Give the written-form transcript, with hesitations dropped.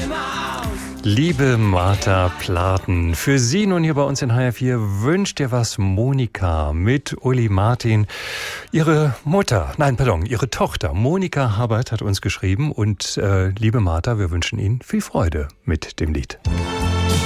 Liebe Martha Platen, für Sie nun hier bei uns in HR4 wünscht dir was Monika mit Uli Martin. Ihre Tochter Monika Habert hat uns geschrieben und liebe Martha, wir wünschen Ihnen viel Freude mit dem Lied.